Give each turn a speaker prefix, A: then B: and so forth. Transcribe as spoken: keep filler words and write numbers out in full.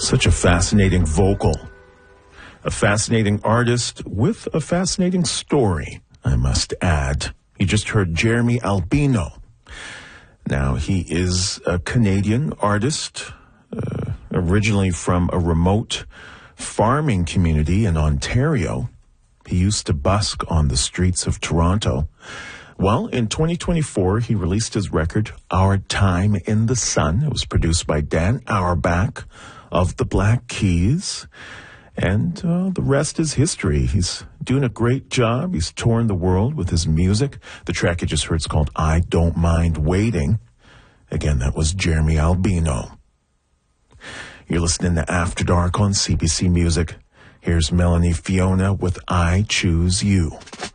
A: Such a fascinating vocal. A fascinating artist with a fascinating story, I must add. You just heard Jeremy Albino. Now, he is a Canadian artist, uh, originally from a remote farming community in Ontario. He used to busk on the streets of Toronto. Well, in twenty twenty-four, he released his record, Our Time in the Sun. It was produced by Dan Auerbach of the Black Keys. And uh, the rest is history. He's doing a great job. He's touring the world with his music. The track you just heard is called I Don't Mind Waiting. Again, that was Jeremy Albino. You're listening to After Dark on C B C Music. Here's Melanie Fiona with I Choose You.